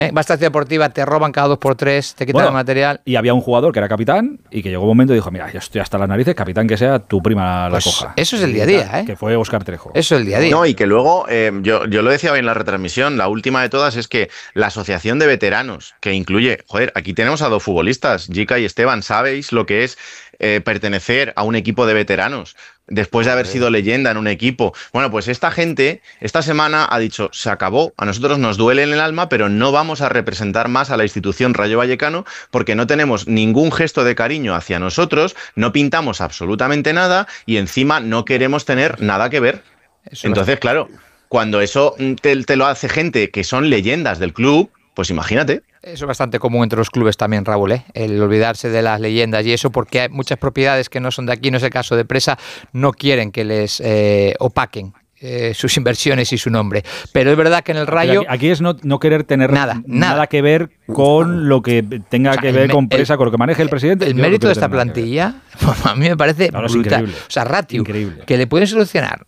Bastante deportiva, te roban cada 2x3, te quitan el material. Y había un jugador que era capitán y que llegó un momento y dijo, mira, yo estoy hasta las narices, capitán que sea, tu prima la coja. Eso es el día a día, ¿eh? Que fue Óscar Trejo. Eso es el día a día. No, y que luego, yo lo decía hoy en la retransmisión, la última de todas es que la asociación de veteranos, que incluye, aquí tenemos a 2 futbolistas, Jica y Esteban, ¿sabéis lo que es pertenecer a un equipo de veteranos? Después de haber sido leyenda en un equipo. Bueno, pues esta gente, esta semana ha dicho, se acabó, a nosotros nos duele en el alma, pero no vamos a representar más a la institución Rayo Vallecano porque no tenemos ningún gesto de cariño hacia nosotros, no pintamos absolutamente nada y encima no queremos tener nada que ver. Entonces, claro, cuando eso te lo hace gente que son leyendas del club, pues imagínate. Eso es bastante común entre los clubes también, Raúl, ¿eh? El olvidarse de las leyendas y eso porque hay muchas propiedades que no son de aquí, no es el caso de Presa, no quieren que les opaquen sus inversiones y su nombre. Pero es verdad que en el Rayo... Aquí es no querer tener nada que ver con lo que tenga que ver con Presa, con lo que maneje el presidente. El mérito de esta plantilla, a mí me parece brutal. O sea, Ratiu, que le pueden solucionar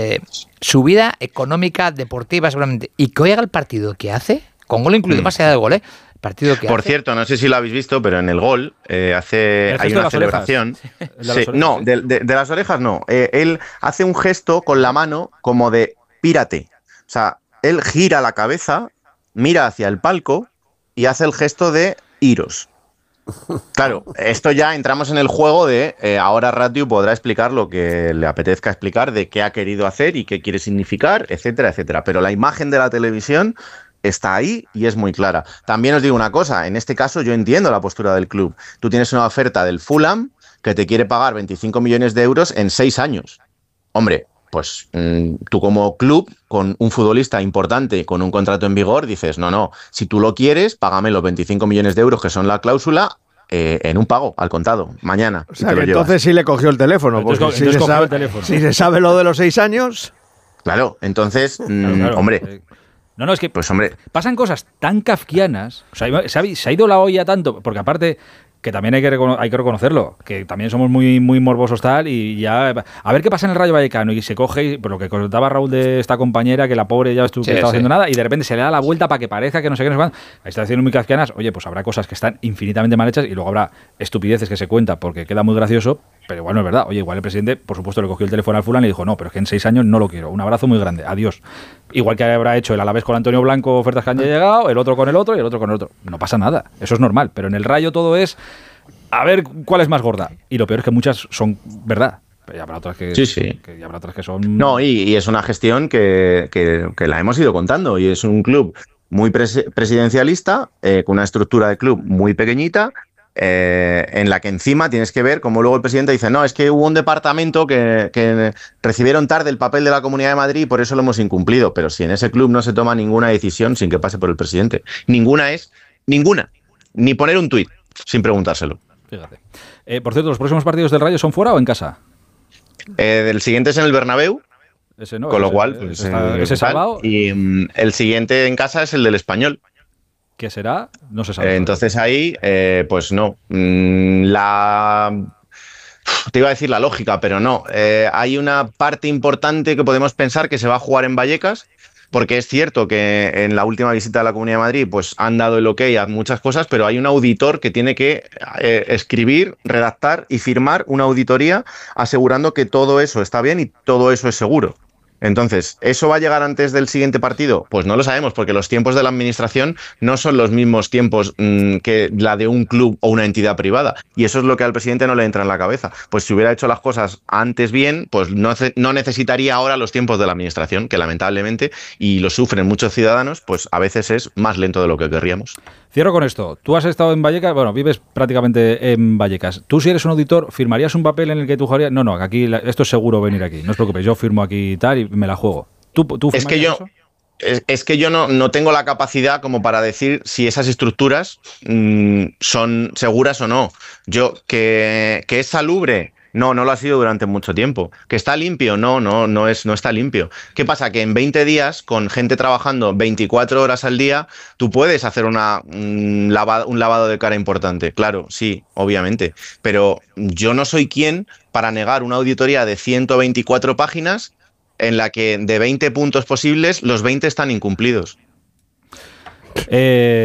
su vida económica, deportiva seguramente, y que oiga el partido que hace... Con gol incluido, más allá del gol, partido que Por hace. cierto, no sé si lo habéis visto, pero en el gol hay una celebración. No, de las orejas no. Él hace un gesto con la mano como de pírate. O sea, él gira la cabeza, mira hacia el palco y hace el gesto de iros. Claro, esto ya entramos en el juego de ahora Ratiu podrá explicar lo que le apetezca explicar, de qué ha querido hacer y qué quiere significar, etcétera, etcétera. Pero la imagen de la televisión está ahí y es muy clara. También os digo una cosa, en este caso yo entiendo la postura del club. Tú tienes una oferta del Fulham que te quiere pagar 25 millones de euros en 6 años. Hombre, pues tú como club, con un futbolista importante, con un contrato en vigor, dices, no, si tú lo quieres, págame los 25 millones de euros que son la cláusula en un pago, al contado, mañana. O sea, que entonces sí le cogió el teléfono, porque si se sabe lo de los 6 años... Claro, entonces, hombre... No, es que pues, hombre, pasan cosas tan kafkianas, o sea, se ha ido la olla tanto, porque aparte que también hay que reconocerlo, que también somos muy, muy morbosos tal, y ya a ver qué pasa en el Rayo Vallecano, y se coge, por lo que contaba Raúl de esta compañera, que la pobre ya estaba haciendo nada, y de repente se le da la vuelta para que parezca que no sé qué, no sé cuándo. Hay situaciones muy kafkianas, oye, pues habrá cosas que están infinitamente mal hechas, y luego habrá estupideces que se cuenta porque queda muy gracioso, pero igual no es verdad. Oye, igual el presidente, por supuesto, le cogió el teléfono al fulano y dijo, no, pero es que en 6 años no lo quiero, un abrazo muy grande, adiós. Igual que habrá hecho el Alavés con Antonio Blanco, ofertas que han llegado, el otro con el otro y el otro con el otro. No pasa nada, eso es normal, pero en el Rayo todo es a ver cuál es más gorda. Y lo peor es que muchas son verdad. Pero ya habrá otras que, que habrá otras que son... No, y es una gestión que la hemos ido contando. Y es un club muy presidencialista, con una estructura de club muy pequeñita, en la que encima tienes que ver cómo luego el presidente dice, no, es que hubo un departamento que recibieron tarde el papel de la Comunidad de Madrid y por eso lo hemos incumplido. Pero si en ese club no se toma ninguna decisión sin que pase por el presidente. Ninguna. Ni poner un tuit sin preguntárselo. Fíjate. Por cierto, ¿los próximos partidos del Rayo son fuera o en casa? El siguiente es en el Bernabéu. Ese no, con lo cual, pues, ese salvado. Y el siguiente en casa es el del Español. ¿Qué será? No se sabe. Entonces ahí, pues no. Te iba a decir la lógica, pero no. Hay una parte importante que podemos pensar que se va a jugar en Vallecas, porque es cierto que en la última visita a la Comunidad de Madrid pues han dado el ok a muchas cosas, pero hay un auditor que tiene que escribir, redactar y firmar una auditoría asegurando que todo eso está bien y todo eso es seguro. Entonces, ¿eso va a llegar antes del siguiente partido? Pues no lo sabemos, porque los tiempos de la administración no son los mismos tiempos que la de un club o una entidad privada. Y eso es lo que al presidente no le entra en la cabeza. Pues si hubiera hecho las cosas antes bien, pues no necesitaría ahora los tiempos de la administración, que lamentablemente, y lo sufren muchos ciudadanos, pues a veces es más lento de lo que querríamos. Cierro con esto. Tú has estado en Vallecas, bueno, vives prácticamente en Vallecas. Tú, si eres un auditor, ¿firmarías un papel en el que tú jugarías? No, aquí esto es seguro venir aquí. No os preocupéis, yo firmo aquí y tal y me la juego. ¿Tú es que yo eso? Es que yo no tengo la capacidad como para decir si esas estructuras son seguras o no. Yo, que es salubre, no lo ha sido durante mucho tiempo. ¿Que está limpio? No está limpio. ¿Qué pasa? Que en 20 días, con gente trabajando 24 horas al día, tú puedes hacer un lavado de cara importante. Claro, sí, obviamente. Pero yo no soy quien para negar una auditoría de 124 páginas en la que de 20 puntos posibles, los 20 están incumplidos.